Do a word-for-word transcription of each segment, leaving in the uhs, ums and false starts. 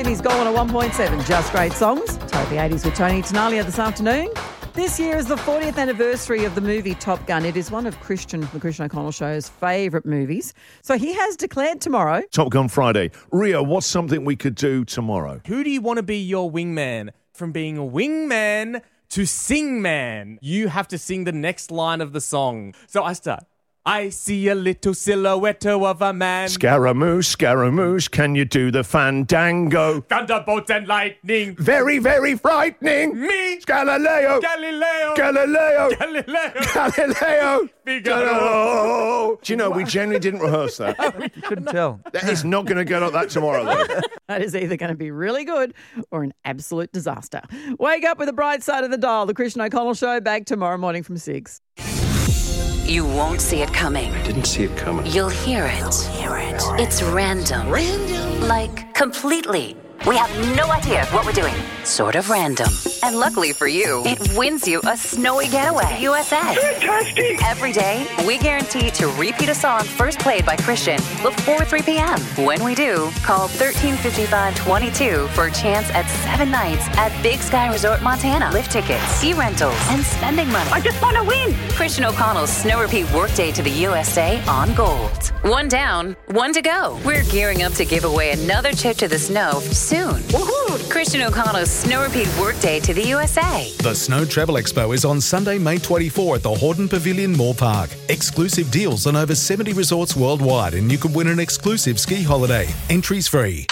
Sydney's Goal on a one point seven. Just great songs. Totally eighties with Tony Tenalia this afternoon. This year is the fortieth anniversary of the movie Top Gun. It is one of Christian, the Christian O'Connell Show's favourite movies. So he has declared tomorrow. Top Gun Friday. Ria, what's something we could do tomorrow? Who do you want to be your wingman? From being a wingman to sing man. You have to sing the next line of the song. So I start. I see a little silhouette of a man. Scaramouche, Scaramouche, can you do the fandango? Thunderbolts and lightning. Very, very frightening. Me. Galileo. Galileo. Galileo. Galileo. Galileo. Figaro. Do you know, we generally didn't rehearse that. You couldn't tell. That is not going to get like that tomorrow, though. That is either going to be really good or an absolute disaster. Wake up with the bright side of the dial. The Christian O'Connell Show back tomorrow morning from six. You won't see it coming. I didn't see it coming. You'll hear it. You'll hear it. It's random. Random? Like, completely. We have no idea what we're doing. Sort of random. And luckily for you, it wins you a snowy getaway. U S A. Fantastic! Every day, we guarantee to repeat a song first played by Christian before three p.m. When we do, call thirteen fifty-five twenty-two for a chance at seven nights at Big Sky Resort Montana. Lift tickets, ski rentals, and spending money. I just want to win. Christian O'Connell's Snow Repeat Workday to the U S A on Gold. One down, one to go. We're gearing up to give away another trip to the snow soon. Woohoo! Christian O'Connell's Snow Repeat Workday to the U S A. The Snow Travel Expo is on Sunday, May twenty-fourth at the Hordern Pavilion Moore Park. Exclusive deals on over seventy resorts worldwide, and you could win an exclusive ski holiday. Entries free.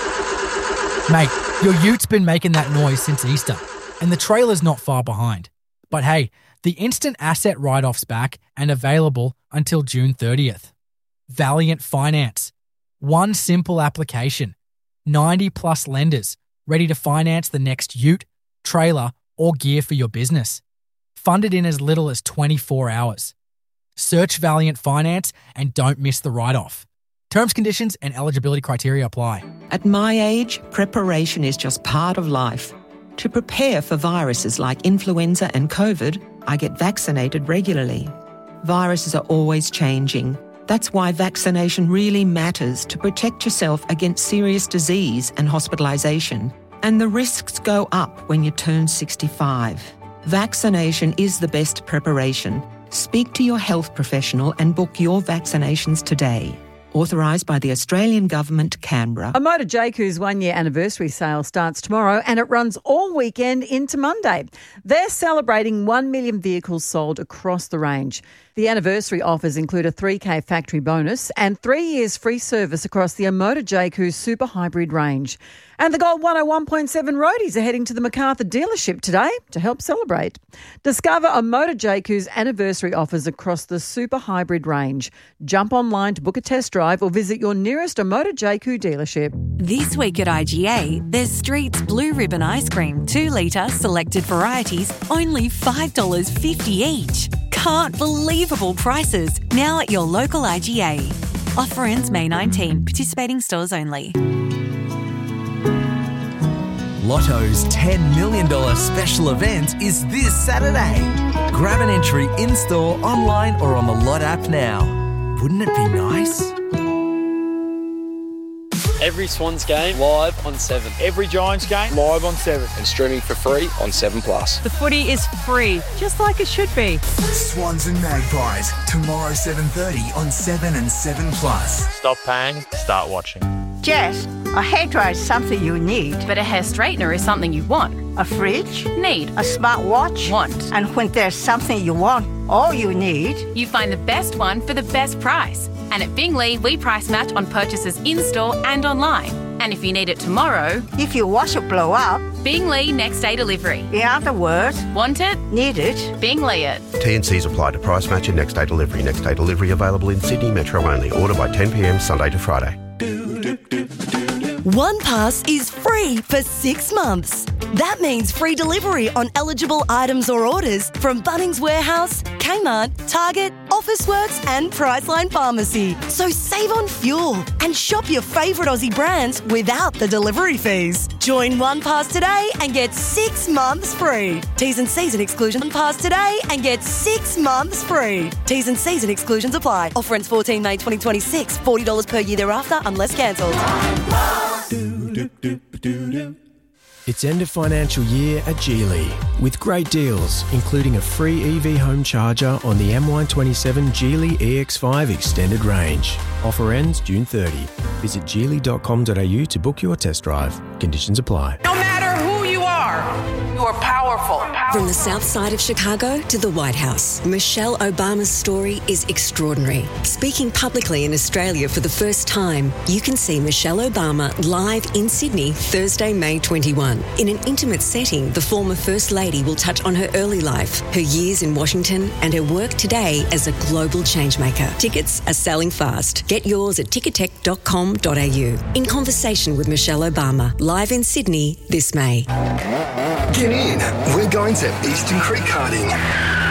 Mate, your ute been making that noise since Easter, and the trailer's not far behind. But hey, the instant asset write-off's back and available until June thirtieth. Valiant Finance. One simple application. ninety plus lenders ready to finance the next ute, trailer, or gear for your business. Funded in as little as twenty-four hours. Search Valiant Finance and don't miss the write-off. Terms, conditions, and eligibility criteria apply. At my age, preparation is just part of life. To prepare for viruses like influenza and COVID, I get vaccinated regularly. Viruses are always changing. That's why vaccination really matters to protect yourself against serious disease and hospitalisation. And the risks go up when you turn sixty-five. Vaccination is the best preparation. Speak to your health professional and book your vaccinations today. Authorised by the Australian Government, Canberra. A Motor J Q's one-year anniversary sale starts tomorrow and it runs all weekend into Monday. They're celebrating one million vehicles sold across the range. The anniversary offers include a three K factory bonus and three years free service across the Motor J Q's super hybrid range. And the Gold one oh one point seven roadies are heading to the Macarthur dealership today to help celebrate. Discover a Motor J Q's anniversary offers across the super hybrid range. Jump online to book a test drive or visit your nearest Motor J Q dealership. This week at I G A, there's Street's Blue Ribbon Ice Cream, two litre selected varieties, only five dollars fifty each. Can't believable prices, now at your local I G A. Offer ends May nineteenth, participating stores only. Lotto's ten million dollars special event is this Saturday. Grab an entry in-store, online or on the Lot app now. Wouldn't it be nice? Every Swans game live on seven. Every Giants game live on seven. And streaming for free on seven plus. The footy is free, just like it should be. Swans and Magpies, tomorrow seven thirty on seven and seven plus. Stop paying, start watching. Jess, a hairdryer is something you need. But a hair straightener is something you want. A fridge? Need. A smartwatch? Want. And when there's something you want, all you need... You find the best one for the best price. And at Bingley, we price match on purchases in-store and online. And if you need it tomorrow... If your washer blow up... Bingley next day delivery. In other words... Want it? Need it? Bingley it. T and C's apply to price match and next day delivery. Next day delivery available in Sydney Metro only. Order by ten p.m. Sunday to Friday. One Pass is free for six months. That means free delivery on eligible items or orders from Bunnings Warehouse, Kmart, Target, Officeworks and Priceline Pharmacy. So save on fuel and shop your favourite Aussie brands without the delivery fees. Join One Pass today and get six months free. T's and C's and exclusions. One Pass today and get six months free. T's and C's and exclusions apply. Offer ends fourteenth May twenty twenty-six. forty dollars per year thereafter unless cancelled. It's end of financial year at Geely with great deals, including a free E V home charger on the M Y twenty-seven Geely E X five Extended Range. Offer ends June thirtieth. Visit geely dot com dot a u to book your test drive. Conditions apply. No matter who you are, you are powerful. From the south side of Chicago to the White House, Michelle Obama's story is extraordinary. Speaking publicly in Australia for the first time, you can see Michelle Obama live in Sydney Thursday, May twenty-first. In an intimate setting, the former First Lady will touch on her early life, her years in Washington, and her work today as a global changemaker. Tickets are selling fast. Get yours at ticketek dot com dot a u. In conversation with Michelle Obama, live in Sydney this May. Get in. We're going to Eastern Creek Karting.